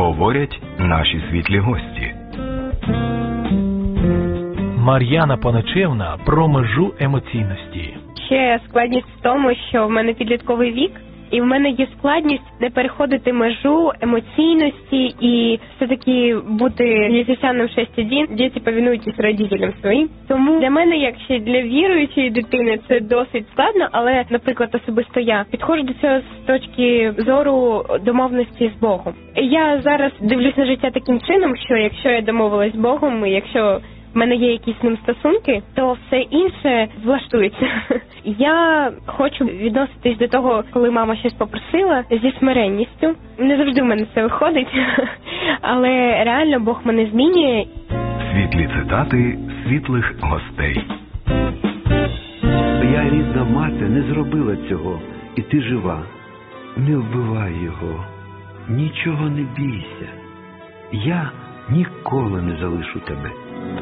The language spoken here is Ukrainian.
говорять наші світлі гості. Мар'яна Понечевна про межу емоційності. Ще складність в тому, що в мене підлітковий вік, і в мене є складність не переходити межу емоційності і все-таки бути єгиптянам 6:1, діти повинуйтесь родителям своїм. Тому для мене, як ще для віруючої дитини, це досить складно, але, наприклад, особисто я підходжу до цього з точки зору домовленості з Богом. Я зараз дивлюсь на життя таким чином, що якщо я домовилась з Богом, і якщо в мене є якісь з ним стосунки, то все інше влаштується. Я хочу відноситись до того, коли мама щось попросила, зі смиренністю. Не завжди в мене це виходить, але реально Бог мене змінює. Світлі цитати світлих гостей. Я, рідна мати, не зробила цього, і ти жива. Не вбивай його, нічого не бійся. Я ніколи не залишу тебе.